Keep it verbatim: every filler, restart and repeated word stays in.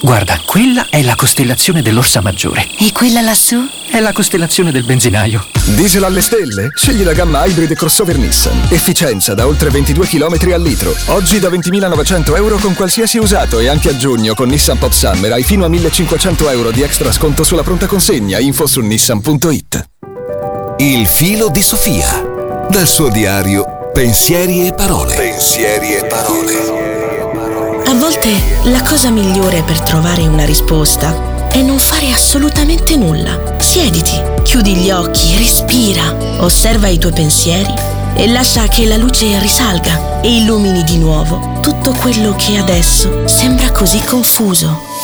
Guarda, quella è la costellazione dell'Orsa Maggiore. E quella lassù? È la costellazione del benzinaio. Diesel alle stelle? Scegli la gamma Hybrid e crossover Nissan. Efficienza da oltre ventidue chilometri al litro. Oggi da ventimilanovecento euro con qualsiasi usato, e anche a giugno con Nissan Pop Summer hai fino a millecinquecento euro di extra sconto sulla pronta consegna. Info su nissan punto it. Il filo di Sofia. Dal suo diario Pensieri e parole. Pensieri e parole. A volte la cosa migliore per trovare una risposta è non fare assolutamente nulla. Siediti, chiudi gli occhi, respira, osserva i tuoi pensieri e lascia che la luce risalga e illumini di nuovo tutto quello che adesso sembra così confuso.